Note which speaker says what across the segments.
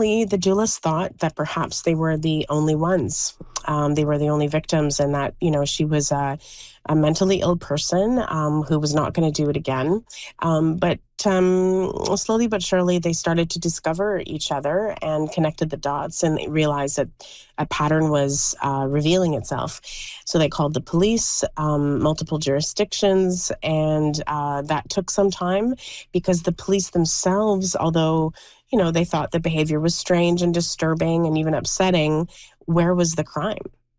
Speaker 1: Initially, the doulas thought that perhaps they were the only ones. They were the only victims, and that, she was a mentally ill person who was not going to do it again. But slowly but surely, they started to discover each other and connected the dots, and they realized that a pattern was revealing itself. So they called the police, multiple jurisdictions, and that took some time because the police themselves, although they thought the behavior was strange and disturbing and even upsetting, where was the crime?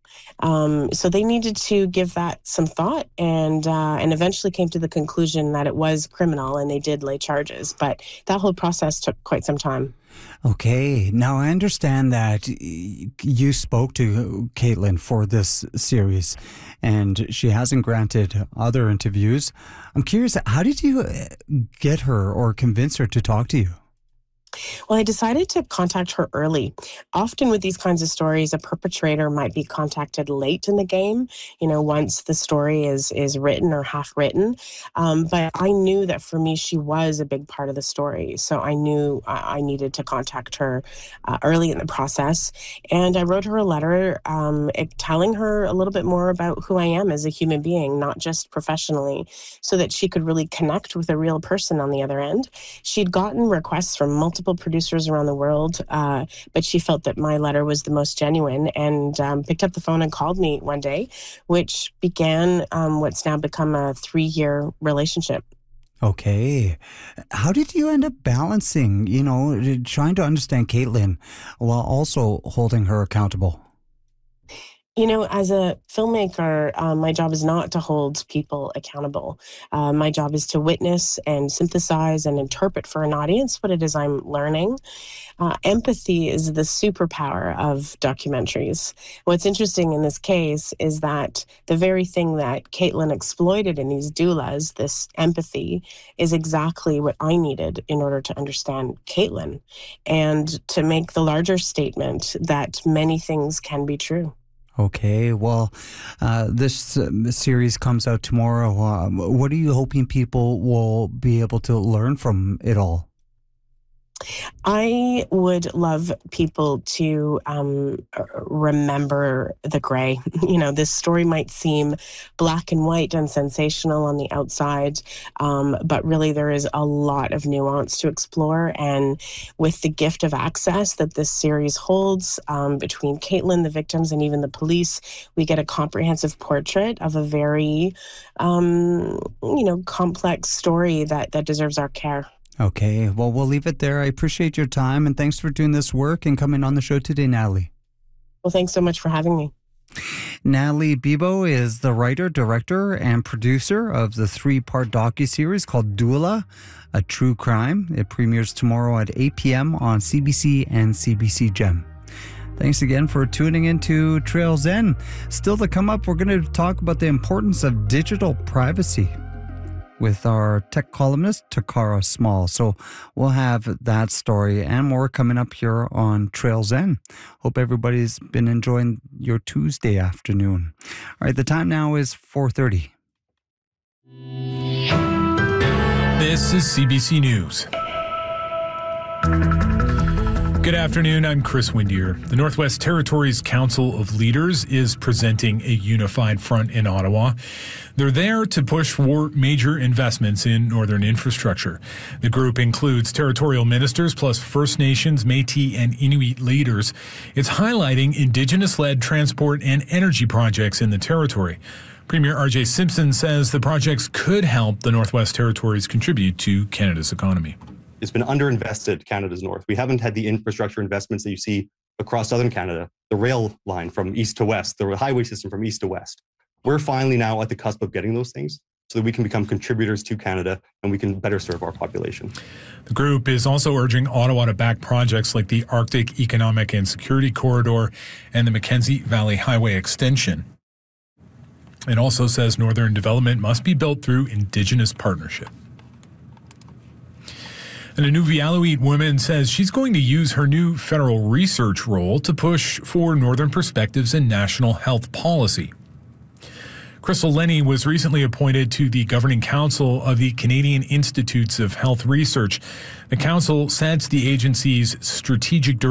Speaker 1: So they needed to give that some thought, and eventually came to the conclusion that it was criminal, and they did lay charges. But that whole process took quite some time.
Speaker 2: Okay. Now, I understand that you spoke to Caitlin for this series, and she hasn't granted other interviews. I'm curious, how did you get her or convince her to talk to you?
Speaker 1: Well, I decided to contact her early. Often with these kinds of stories, a perpetrator might be contacted late in the game, once the story is written or half written. But I knew that for me, she was a big part of the story. So I knew I needed to contact her early in the process. And I wrote her a letter telling her a little bit more about who I am as a human being, not just professionally, so that she could really connect with a real person on the other end. She'd gotten requests from multiple producers around the world, but she felt that my letter was the most genuine, and picked up the phone and called me one day, which began what's now become a 3-year relationship.
Speaker 2: Okay. How did you end up balancing, trying to understand Caitlin while also holding her accountable?
Speaker 1: As a filmmaker, my job is not to hold people accountable. My job is to witness and synthesize and interpret for an audience what it is I'm learning. Empathy is the superpower of documentaries. What's interesting in this case is that the very thing that Caitlin exploited in these doulas, this empathy, is exactly what I needed in order to understand Caitlin and to make the larger statement that many things can be true.
Speaker 2: Okay, well, this series comes out tomorrow. What are you hoping people will be able to learn from it all?
Speaker 1: I would love people to remember the gray. This story might seem black and white and sensational on the outside, but really there is a lot of nuance to explore. And with the gift of access that this series holds between Caitlin, the victims, and even the police, we get a comprehensive portrait of a very, complex story that deserves our care.
Speaker 2: Okay, well, we'll leave it there. I appreciate your time, and thanks for doing this work and coming on the show today, Natalie.
Speaker 1: Well, thanks so much for having me.
Speaker 2: Natalie Bibeau is the writer, director, and producer of the 3-part docuseries called Doula, A True Crime. It premieres tomorrow at 8 p.m. on CBC and CBC Gem. Thanks again for tuning into Trail Zen. Still to come up, we're going to talk about the importance of digital privacy with our tech columnist, Takara Small. So we'll have that story and more coming up here on Trail Zen. Hope everybody's been enjoying your Tuesday afternoon. All right, the time now is 4:30.
Speaker 3: This is CBC News. Good afternoon, I'm Chris Windier. The Northwest Territories Council of Leaders is presenting a unified front in Ottawa. They're there to push for major investments in northern infrastructure. The group includes territorial ministers plus First Nations, Métis, and Inuit leaders. It's highlighting Indigenous-led transport and energy projects in the territory. Premier R.J. Simpson says the projects could help the Northwest Territories contribute to Canada's economy.
Speaker 4: It's been underinvested, Canada's north. We haven't had the infrastructure investments that you see across southern Canada, the rail line from east to west, the highway system from east to west. We're finally now at the cusp of getting those things so that we can become contributors to Canada and we can better serve our population.
Speaker 3: The group is also urging Ottawa to back projects like the Arctic Economic and Security Corridor and the Mackenzie Valley Highway Extension. It also says northern development must be built through Indigenous partnership. And a Inuvialuit woman says she's going to use her new federal research role to push for northern perspectives in national health policy. Crystal Lenny was recently appointed to the Governing Council of the Canadian Institutes of Health Research. The council sets the agency's strategic direction